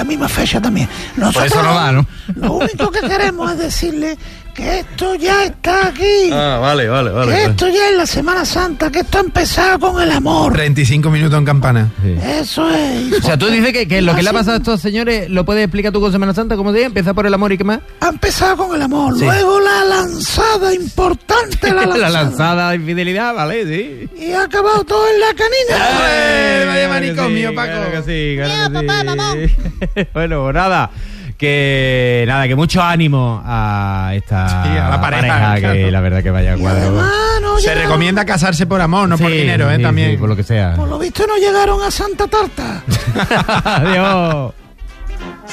misma fecha también. Por eso no va, ¿no? Lo único que queremos es decirle que esto ya está aquí. Vale. Que esto ya es la Semana Santa, que esto ha empezado con el amor. 35 minutos en campana. Sí. Eso es. O sea, tú dices que lo que le ha pasado a estos señores lo puedes explicar tú con Semana Santa, ¿cómo te dices? Empieza por el amor y qué más. Ha empezado con el amor. Sí. Luego la lanzada, importante la lanzada. La lanzada de infidelidad, ¿vale? Sí. Y ha acabado todo en la canina. Vaya manicomio, Paco. Claro que sí, claro Mira, que papá, sí. mamá. Bueno, nada, que mucho ánimo a esta Sí, a la pareja, que claro. la verdad que vaya a cuadro. Además, no Se llegaron- recomienda casarse por amor, no por Sí, dinero, sí, también. sí, por lo que sea. Por lo visto no llegaron a Santa Tarta. Adiós.